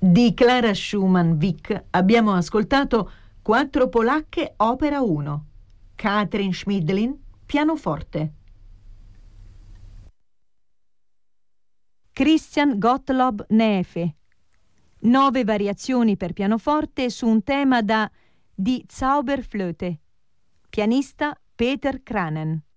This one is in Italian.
Di Clara Schumann-Wick abbiamo ascoltato Quattro polacche opera 1. Katrin Schmidlin, pianoforte. Christian Gottlob Neefe. 9 variazioni per pianoforte su un tema da Die Zauberflöte. Pianista Peter Kranen.